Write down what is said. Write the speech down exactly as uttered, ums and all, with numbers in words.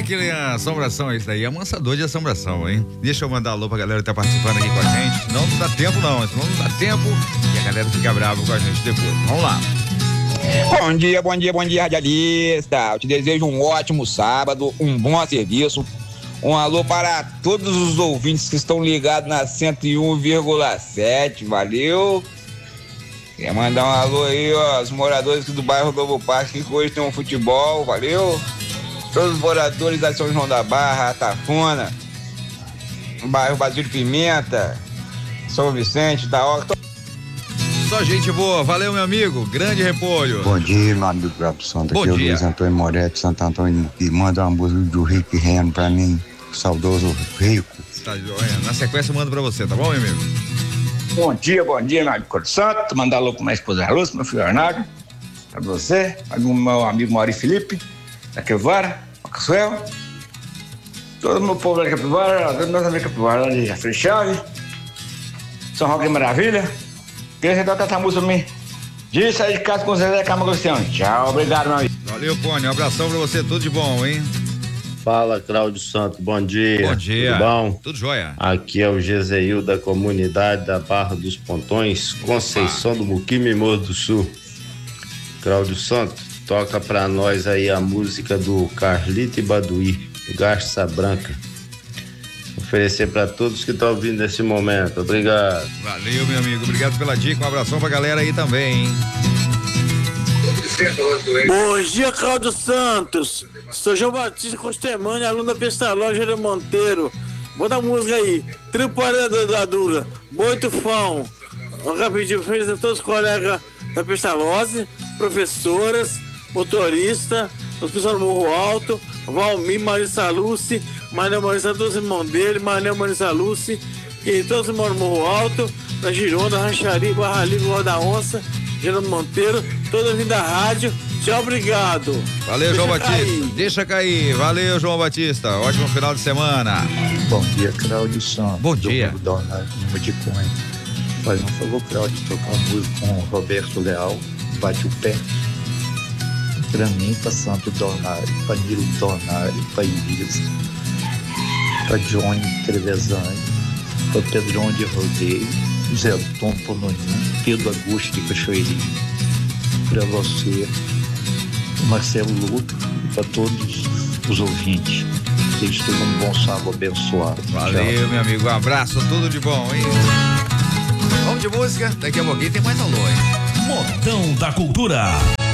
aquele assombração, isso daí é amansador de assombração, hein? Deixa eu mandar alô pra galera que tá participando aqui com a gente. Não, não dá tempo não, senão não dá tempo e a galera fica brava com a gente depois. Vamos lá. Bom dia, bom dia, bom dia, radialista. Eu te desejo um ótimo sábado, um bom serviço. Um alô para todos os ouvintes que estão ligados na cento e um vírgula sete, valeu. Quer mandar um alô aí, ó, os moradores aqui do bairro Novo Parque, que hoje tem um futebol, valeu. Todos os moradores da São João da Barra, Tafona, bairro Basílio Pimenta, São Vicente, da Horta. Só gente boa, valeu meu amigo, grande repolho. Bom dia, meu amigo Grabo Santo, Bom aqui é o dia. Luiz Antônio Moretti, Santo Antônio, e manda uma música do Rick Reno pra mim, saudoso Rico. Tá joia. Na sequência eu mando pra você, tá bom, meu amigo? Bom dia, bom dia, meu amigo Corpo Santo, mandar alô pra minha esposa Lúcia, meu filho Arnaldo, pra você, para o meu amigo Mauri Felipe, da Capivara, Maxwell, todo o meu povo da Capivara, todos meus amigos da Capivara, lá de Frei Chave, São Roque Maravilha. Queria cantar essa música pra mim. De sair de casa com o Zezé Camagostião. Tchau, obrigado, meu amigo. Valeu, Pônio, um abração pra você, tudo de bom, hein? Fala, Cláudio Santos, bom dia. Bom dia. Tudo bom? Tudo jóia. Aqui é o Gezeil da comunidade da Barra dos Pontões, Conceição Opa. do Muquim, Morro do Sul. Cláudio Santos, toca pra nós aí a música do Carlito e Baduí, Garça Branca. Oferecer pra todos que estão ouvindo nesse momento. Obrigado. Valeu, meu amigo. Obrigado pela dica. Um abração pra galera aí também, hein? Bom dia, Cláudio Santos. Sou João Batista Costemani, aluno da Pestalógia de Monteiro. Vou dar música aí. Triparada da Dura, Boi Tufão. Um rapidinho feliz a todos os colegas da Pestalose, professoras, motorista, os pessoal do Morro Alto, Valmir, Marissa Luce, Maria Marissa Luce, irmão dele, Maria Marissa Luce, e todos moram no Morro Alto, na Gironda, Rancharia, Barra Livre, Rua da Onça, Gerando Monteiro, toda vindo da rádio. Tchau, obrigado. Valeu, Deixa João Batista. cair. Deixa cair. Valeu, João Batista. Ótimo final de semana. Bom dia, Cláudio Santos. Bom dia. Do Donald, número de Cunha. Faz um favor, Cláudio, tocar uma música com o Roberto Leal, Bate o Pé. Pra mim, pra Santo Donário, pra Nilo Donário, pra Elisa, pra Johnny Trevezani, pra Pedrão de Rodeio, Zé Tom Pononinho, Pedro Augusto de Cachoeirinho, pra você, Marcelo Luto, e pra todos os ouvintes. Eles tenham um bom sábado abençoado. Valeu, tchau. Meu amigo. Um abraço, tudo de bom, hein? Vamos de música, daqui a pouquinho tem mais alô, hein? Modão da Cultura.